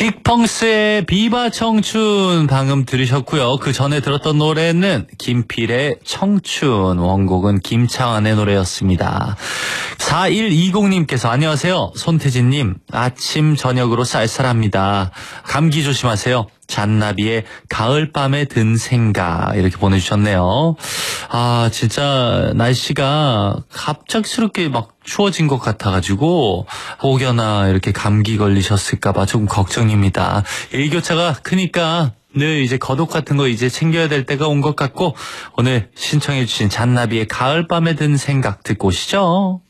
딕펑스의 비바 청춘 방금 들으셨고요. 그 전에 들었던 노래는 김필의 청춘, 원곡은 김창완의 노래였습니다. 4120님께서 안녕하세요. 손태진님, 아침 저녁으로 쌀쌀합니다. 감기 조심하세요. 잔나비의 가을밤에 든 생각 이렇게 보내주셨네요. 아 진짜 날씨가 갑작스럽게 막 추워진 것 같아가지고 혹여나 이렇게 감기 걸리셨을까봐 조금 걱정입니다. 일교차가 크니까 늘 이제 겉옷 같은 거 이제 챙겨야 될 때가 온 것 같고 오늘 신청해주신 잔나비의 가을밤에 든 생각 듣고 오시죠.